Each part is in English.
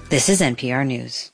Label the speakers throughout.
Speaker 1: This is NPR News.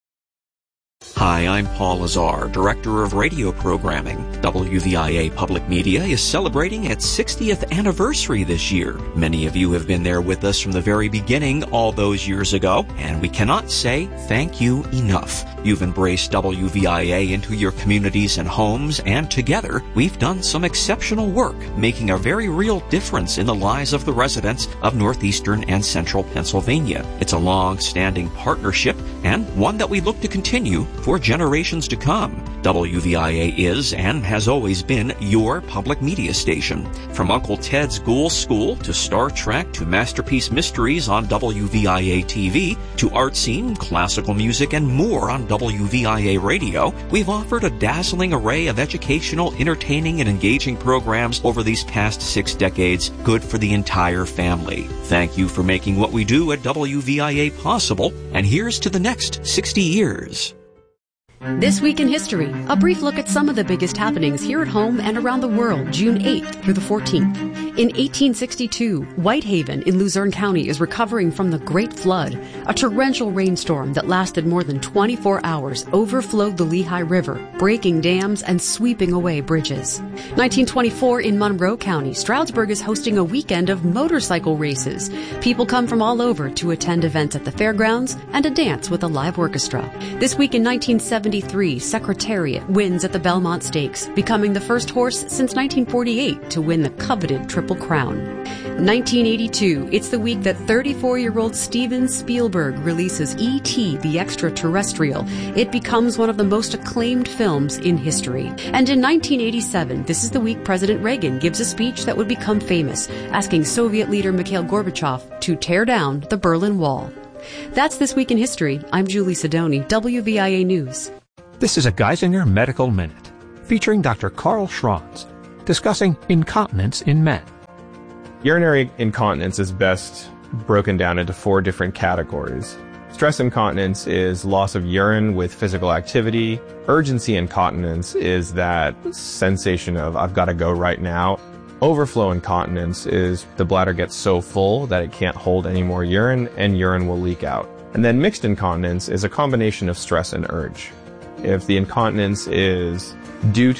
Speaker 2: Hi, I'm Paul Lazar, Director of Radio Programming. WVIA Public Media is celebrating its 60th anniversary this year. Many of you have been there with us from the very beginning all those years ago, and we cannot say thank you enough. You've embraced WVIA into your communities and homes, and together, we've done some exceptional work, making a very real difference in the lives of the residents of northeastern and central Pennsylvania. It's a long-standing partnership, and one that we look to continue for generations to come. WVIA is and has always been your public media station. From Uncle Ted's Ghoul School to Star Trek to Masterpiece Mysteries on WVIA TV to art scene, classical music, and more on WVIA Radio, we've offered a dazzling array of educational, entertaining, and engaging programs over these past 6 decades, good for the entire family. Thank you for making what we do at WVIA possible, and here's to the next 60 years.
Speaker 3: This Week in History, a brief look at some of the biggest happenings here at home and around the world, June 8th through the 14th. In 1862, Whitehaven in Luzerne County is recovering from the Great Flood. A torrential rainstorm that lasted more than 24 hours overflowed the Lehigh River, breaking dams and sweeping away bridges. 1924 in Monroe County, Stroudsburg is hosting a weekend of motorcycle races. People come from all over to attend events at the fairgrounds and a dance with a live orchestra. This week in 1973, Secretariat wins at the Belmont Stakes, becoming the first horse since 1948 to win the coveted Triple Crown. 1982, it's the week that 34-year-old Steven Spielberg releases E.T. the Extraterrestrial. It becomes one of the most acclaimed films in history. And in 1987, this is the week President Reagan gives a speech that would become famous, asking Soviet leader Mikhail Gorbachev to tear down the Berlin Wall. That's This Week in History. I'm Julie Sidoni, WVIA News.
Speaker 4: This is a Geisinger Medical Minute, featuring Dr. Carl Schranz, discussing incontinence in men.
Speaker 5: Urinary incontinence is best broken down into 4 different categories. Stress incontinence is loss of urine with physical activity. Urgency incontinence is that sensation of, I've got to go right now. Overflow incontinence is the bladder gets so full that it can't hold any more urine and urine will leak out. And then mixed incontinence is a combination of stress and urge. If the incontinence is due